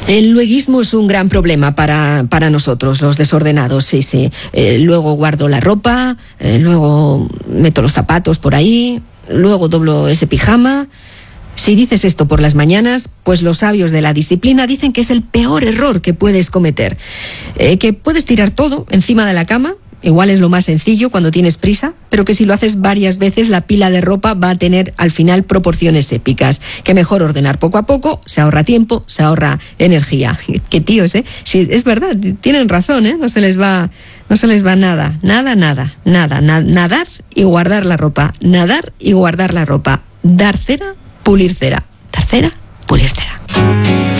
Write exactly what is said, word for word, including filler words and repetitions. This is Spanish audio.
El lueguismo es un gran problema para, para nosotros, los desordenados, sí, sí. Eh, luego guardo la ropa, eh, luego meto los zapatos por ahí, luego doblo ese pijama. Si dices esto por las mañanas, pues los sabios de la disciplina dicen que es el peor error que puedes cometer. Eh, que puedes tirar todo encima de la cama, igual es lo más sencillo cuando tienes prisa, pero que si lo haces varias veces la pila de ropa va a tener al final proporciones épicas. Que mejor ordenar poco a poco, se ahorra tiempo, se ahorra energía. Qué tíos, ¿eh? Sí, es verdad, tienen razón, ¿eh? No se les va, no se les va nada, nada, nada, nada. Na- nadar y guardar la ropa, nadar y guardar la ropa. Dar cera, pulir cera. Dar cera, pulir cera.